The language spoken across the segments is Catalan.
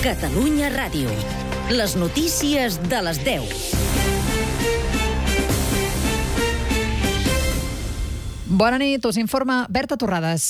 Catalunya Ràdio. Les notícies de les 10. Bona nit, us informa Berta Torrades.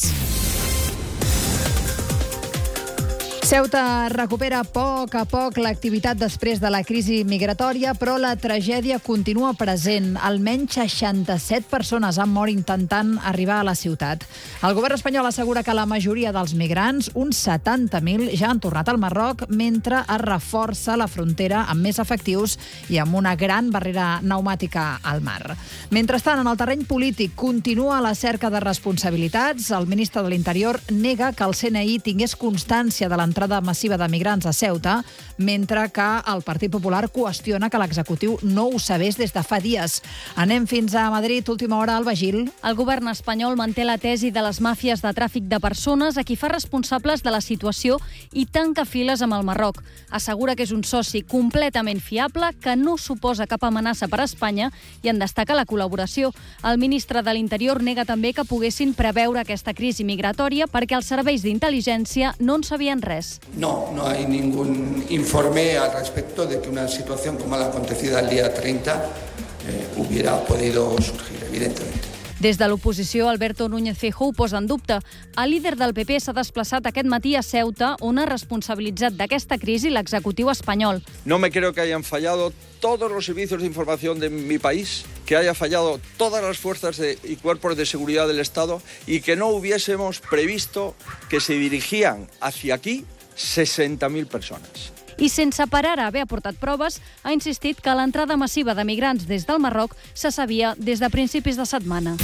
Ceuta recupera a poc l'activitat després de la crisi migratòria, però la tragèdia continua present. Almenys 67 persones han mort intentant arribar a la ciutat. El govern espanyol assegura que la majoria dels migrants, uns 70.000, ja han tornat al Marroc, mentre es reforça la frontera amb més efectius i amb una gran barrera pneumàtica al mar. Mentrestant, en el terreny polític continua la cerca de responsabilitats. El ministre de l'Interior nega que el CNI tingués constància de l'entrada massiva de migrants a Ceuta, mentre que el Partit Popular qüestiona que l'executiu no ho sabés des de fa dies. Anem fins a Madrid, última hora, Alba Gil. El govern espanyol manté la tesi de les màfies de tràfic de persones a qui fa responsables de la situació i tanca files amb el Marroc. Assegura que és un soci completament fiable, que no suposa cap amenaça per a Espanya i en destaca la col·laboració. El ministre de l'Interior nega també que poguessin preveure aquesta crisi migratòria perquè els serveis d'intel·ligència no en sabien res. No hay ningún informe al respecto de que una situación como la acontecida el día 30 hubiera podido surgir, evidentemente. Des de l'oposició, Alberto Núñez Feijóo ho posa en dubte. El líder del PP s'ha desplaçat aquest matí a Ceuta, on ha responsabilitzat d'aquesta crisi l'executiu espanyol. No me creo que hayan fallado todos los servicios de información de mi país, que haya fallado todas las fuerzas y cuerpos de seguridad del Estado y que no hubiésemos previsto que se dirigían hacia aquí 60.000 persones. I sense parar a haver aportat proves, ha insistit que l'entrada massiva de migrants des del Marroc se sabia des de principis de setmana.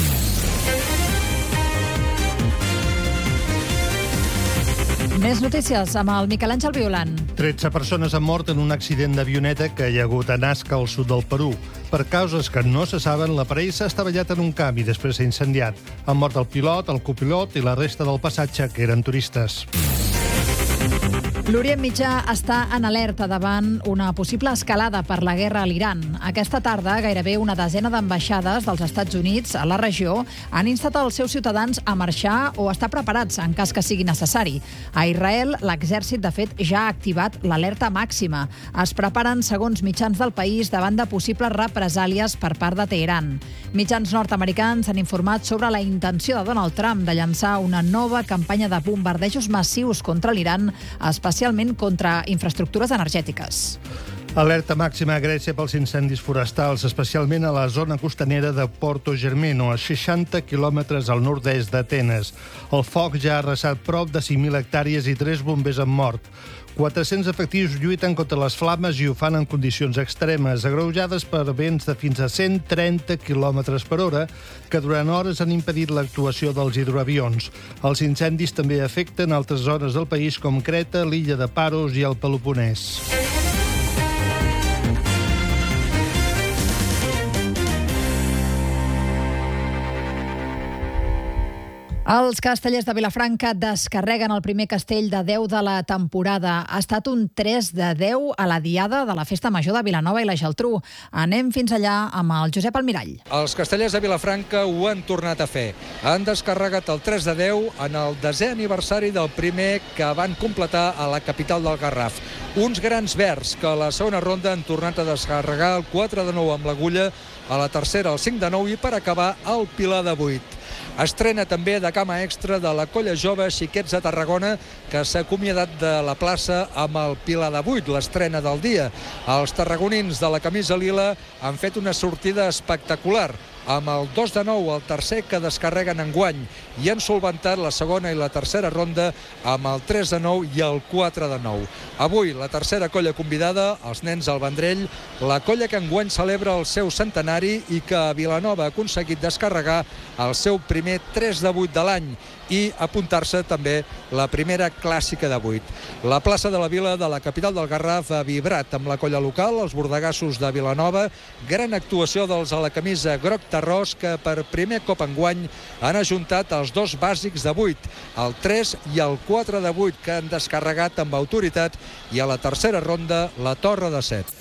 Més notícies amb el Miquel Àngel Violant. 13 persones han mort en un accident d'avioneta que hi ha hagut a Nazca, al sud del Perú. Per causes que no se saben, l'aparell s'ha estavellat en un camp i després s'ha incendiat. Han mort el pilot, el copilot i la resta del passatge, que eren turistes. L'Orient Mitjà està en alerta davant una possible escalada per la guerra a l'Iran. Aquesta tarda, gairebé una desena d'ambaixades dels Estats Units a la regió han instat els seus ciutadans a marxar o estar preparats en cas que sigui necessari. A Israel, l'exèrcit, de fet, ja ha activat l'alerta màxima. Es preparen, segons mitjans del país, davant de possibles represàlies per part de Teheran. Mitjans nord-americans han informat sobre la intenció de Donald Trump de llançar una nova campanya de bombardejos massius contra l'Iran, especialment contra infraestructures energètiques. Alerta màxima a Grècia pels incendis forestals, especialment a la zona costanera de Porto Germeno, a 60 quilòmetres al nord-est d'Atenes. El foc ja ha arrasat prop de 5.000 hectàrees i 3 bombers han mort. 400 efectius lluiten contra les flames i ho fan en condicions extremes, agreujades per vents de fins a 130 km per hora, que durant hores han impedit l'actuació dels hidroavions. Els incendis també afecten altres zones del país com Creta, l'illa de Paros i el Peloponès. Els castellers de Vilafranca descarreguen el primer castell de 10 de la temporada. Ha estat un 3 de 10 a la diada de la Festa Major de Vilanova i la Geltrú. Anem fins allà amb el Josep Almirall. Els castellers de Vilafranca ho han tornat a fer. Han descarregat el 3 de 10 en el 10è aniversari del primer que van completar a la capital del Garraf. Uns grans verds que a la segona ronda han tornat a descarregar el 4 de 9 amb l'agulla, a la tercera el 5 de 9 i per acabar el pilar de 8. Estrena també de cama extra de la colla jove Xiquets de Tarragona, que s'ha acomiadat de la plaça amb el pilar de 8, l'estrena del dia. Els tarragonins de la camisa lila han fet una sortida espectacular, amb el 2 de 9, el tercer que descarreguen enguany, i han solventat la segona i la tercera ronda amb el 3 de 9 i el 4 de 9. Avui, la tercera colla convidada, els nens al Vendrell, la colla que enguany celebra el seu centenari i que a Vilanova ha aconseguit descarregar el seu primer 3 de 8 de l'any i apuntar-se també la primera clàssica de 8. La plaça de la Vila de la capital del Garraf ha vibrat amb la colla local, els bordegassos de Vilanova, gran actuació dels a la camisa groc terrós que per primer cop enguany han ajuntat els dos bàsics de 8, el 3 i el 4 de 8 que han descarregat amb autoritat, i a la tercera ronda la torre de 7.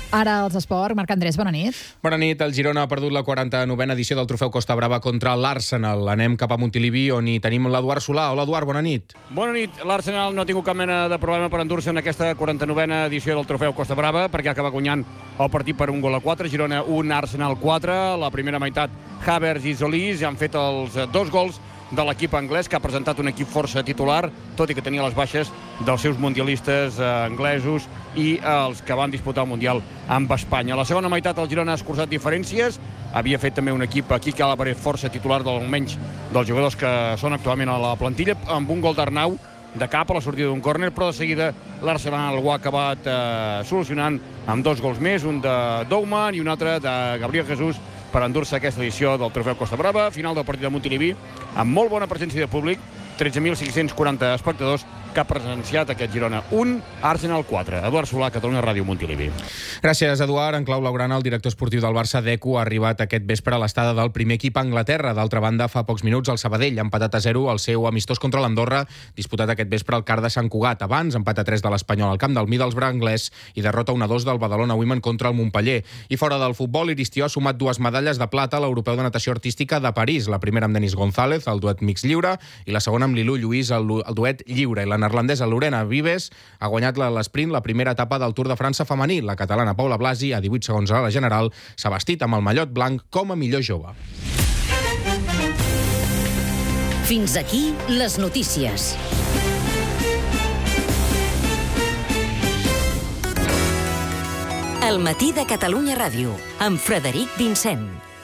Ara els esports. Marc Andrés, bona nit. Bona nit. El Girona ha perdut la 49a edició del Trofeu Costa Brava contra l'Arsenal. Anem cap a Montilivi, on hi tenim l'Eduard Solà. Hola, Eduard, bona nit. Bona nit. L'Arsenal no ha tingut cap mena de problema per endur-se en aquesta 49a edició del Trofeu Costa Brava, perquè acaba guanyant el partit per 1-4. Girona 1, Arsenal 4. La primera meitat, Havertz i Solís han fet els 2 gols de l'equip anglès, que ha presentat un equip força titular, tot i que tenia les baixes dels seus mundialistes anglesos i els que van disputar el Mundial amb Espanya. A la segona meitat el Girona ha escurçat diferències, havia fet també un equip aquí que ha l'aparell força titular, almenys dels jugadors que són actualment a la plantilla, amb un gol d'Arnau de cap a la sortida d'un córner, però de seguida l'Arsenal ho ha acabat solucionant amb 2 gols més, un de Douman i un altre de Gabriel Jesús, per endur-se aquesta edició del Trofeu Costa Brava. Final del partit de Montilivi, amb molt bona presència de públic, 13.540 espectadors que ha presenciat aquest Girona 1, Arsenal 4. Eduard Solà, Catalunya Ràdio, Montilivi. Gràcies, Eduard. En clau Laurana, el director esportiu del Barça, Deco, ha arribat aquest vespre a l'estada del primer equip a Anglaterra. D'altra banda, fa pocs minuts, el Sabadell ha empatat a 0 el seu amistós contra l'Andorra, disputat aquest vespre al CAR de Sant Cugat. Abans, empat a 3 de l'Espanyol al camp del Middlesbrough anglès i derrota 1-2 del Badalona Women contra el Montpeller. I fora del futbol, Iristió ha sumat 2 medalles de plata a l'Europeu de Natació Artística de París. La primera amb Denis González, el duet mix lliure, i la segona amb Lilú Lluís, el duet lliure. I la neerlandesa Lorena Vives ha guanyat l'esprint la primera etapa del Tour de França femení. La catalana Paula Blasi, a 18 segons a la general, s'ha vestit amb el mallot blanc com a millor jove. Fins aquí les notícies. El matí de Catalunya Ràdio, amb Frederic Vincent.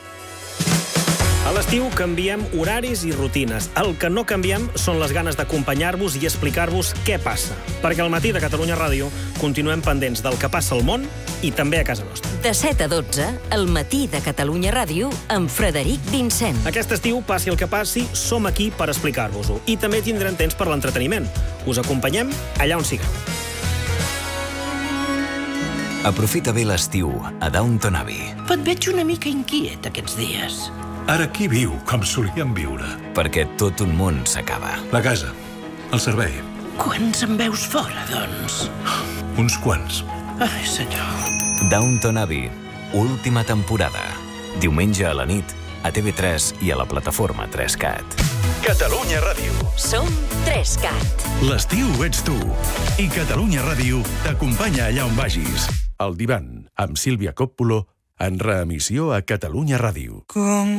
A l'estiu canviem horaris i rutines. El que no canviem són les ganes d'acompanyar-vos i explicar-vos què passa. Perquè al matí de Catalunya Ràdio continuem pendents del que passa al món i també a casa nostra. De 7 a 12, el matí de Catalunya Ràdio amb Frederic Vincent. Aquest estiu, passi el que passi, som aquí per explicar-vos-ho. I també tindrem temps per l'entreteniment. Us acompanyem allà on sigueu. Aprofita bé l'estiu a Downton Abbey. Et veig una mica inquiet aquests dies. Ara qui viu com solíem viure? Perquè tot un món s'acaba. La casa, el servei. Quants en veus fora, doncs? Uns quants. Ai, senyor. Downton Abbey, última temporada. Diumenge a la nit, a TV3 i a la plataforma 3Cat. Catalunya Ràdio. Som 3Cat. L'estiu ets tu. I Catalunya Ràdio t'acompanya allà on vagis. El divan, amb Sílvia Coppolo, en reemissió a Catalunya Ràdio.